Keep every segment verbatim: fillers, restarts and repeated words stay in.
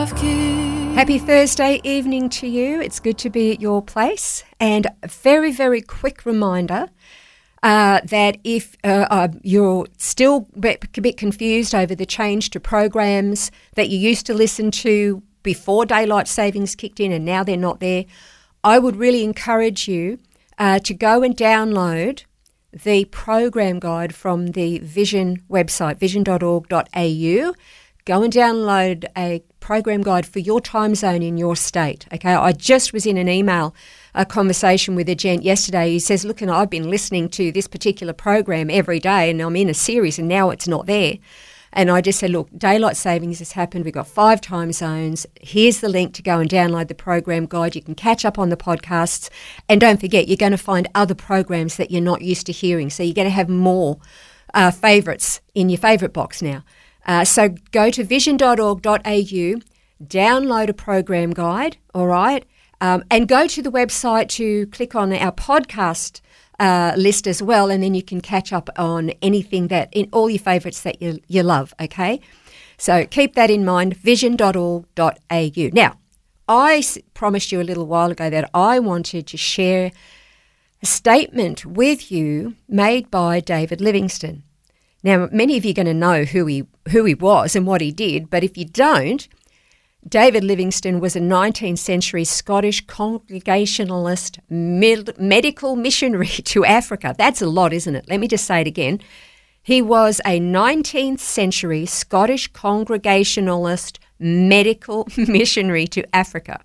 Happy Thursday evening to you. It's good to be at your place. And a very, very quick reminder uh, that if uh, uh, you're still a bit, a bit confused over the change to programs that you used to listen to before daylight savings kicked in and now they're not there, I would really encourage you uh, to go and download the program guide from the Vision website, vision dot org dot a u. Go and download a program guide for your time zone in your state. Okay, I just was in an email a conversation with a gent yesterday. He says, look, and I've been listening to this particular program every day and I'm in a series and now it's not there. And I just said, look, daylight savings has happened. We've got five time zones. Here's the link to go and download the program guide. You can catch up on the podcasts. And don't forget, you're going to find other programs that you're not used to hearing. So you're going to have more uh, favourites in your favourite box now. Uh, so go to vision dot org dot a u, download a program guide, all right, um, and go to the website to click on our podcast uh, list as well, and then you can catch up on anything that, in all your favourites that you, you love, okay? So keep that in mind, vision dot org dot a u. Now, I s- promised you a little while ago that I wanted to share a statement with you made by David Livingstone. Now, many of you are going to know who he who he was and what he did, but if you don't, David Livingstone was a nineteenth century Scottish Congregationalist med- medical missionary to Africa. That's a lot, isn't it? Let me just say it again. He was a nineteenth century Scottish Congregationalist medical missionary to Africa.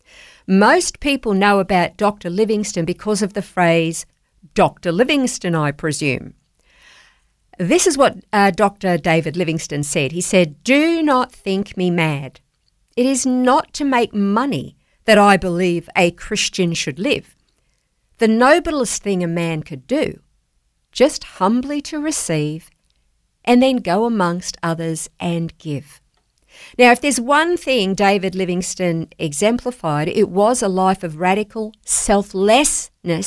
Most people know about Doctor Livingstone because of the phrase, Doctor Livingstone, I presume. This is what uh, Doctor David Livingstone said. He said, do not think me mad. It is not to make money that I believe a Christian should live. The noblest thing a man could do, just humbly to receive and then go amongst others and give. Now, if there's one thing David Livingstone exemplified, it was a life of radical selflessness